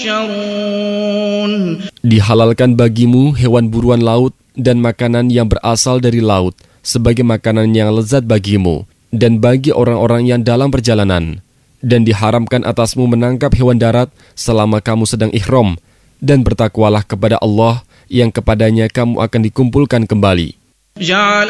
Dihalalkan bagimu hewan buruan laut dan makanan yang berasal dari laut sebagai makanan yang lezat bagimu dan bagi orang-orang yang dalam perjalanan. Dan diharamkan atasmu menangkap hewan darat selama kamu sedang ihram, dan bertakwalah kepada Allah yang kepadanya kamu akan dikumpulkan kembali.